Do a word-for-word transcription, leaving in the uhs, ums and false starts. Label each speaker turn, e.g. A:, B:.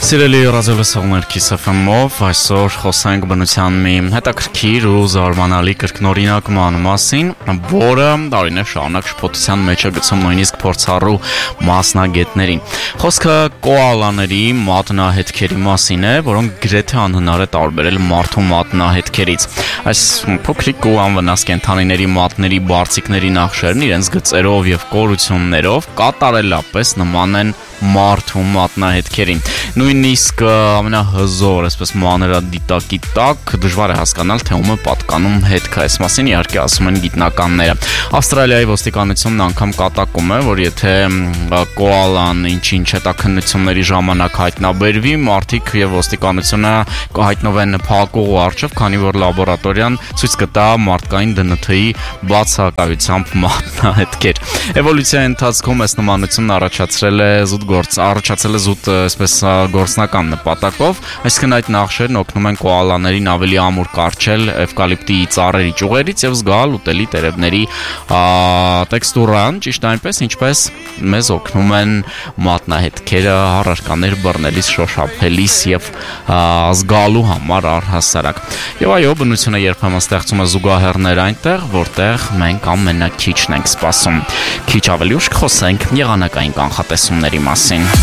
A: Սիրելի ռադիոլսողներ Kiss F M-ով այսօր խոսենք բնության մի հետաքրքիր ու զարմանալի կրկնօրինակման մասին, որը տարիներ շարունակ շփոթության մեջ է գցում նույնիսկ փորձառու մասնագետներին։ Խոսքը կոալաների մատնահետքերի մասին է, որոնք գրեթե անհնար է տարբերել մարդու մատնահետքերից։ Այս փոքրիկ ու անվնաս կենդանիների մատների բարձիկների նախշերն իրենց գծերով եւ կորություններով կատարելապես նման են մարդու մատնահետքերին։ Նույնիսկ ամենահզոր, այսպես մանրադիտակի տակ դժվար է հասկանալ, թե ում է պատկանում հետքը։ Այս մասին իհարկե ասում են գիտնականները։ Ավստրալիայի ոստիկանությունն անգամ կատակում է, որ եթե կոալան ինչ-ինչ հետաքննությունների ժամանակ հայտնաբերվի, մարդիկ եւ ոստիկանությունը կհայտնվեն փակուղու առջև, քանի որ լաբորատորիան ցույց կտա մարդկային դն թ-ի բացակայությամբ մատնահետքեր։ Էվոլյուցիայի ընթացքում այս նմանությունն առաջացրել է զուտ գործ առաջացել է զուտ այսպես գործնական նպատակով, այսինքն այդ նախշերն օգնում են կոալաներին ավելի ամուր կարճել էվկալիպտի ծառերի ճյուղերից եւ զգալ ուտելի տերևների տեքստուրան, ճիշտ այնպես ինչպես մեզ օգնում են մատնահետքերը առարկաներ բռնելիս, շոշափելիս եւ զգալու համար առհասարակ։ Եվ այո, բնությունը երբեմն ստեղծում է զուգահեռներ այնտեղ, որտեղ մենք ամենակիչն ենք սպասում։ Քիչ ավելի ուշ կխոսենք եղանակային կանխատեսումների մասին։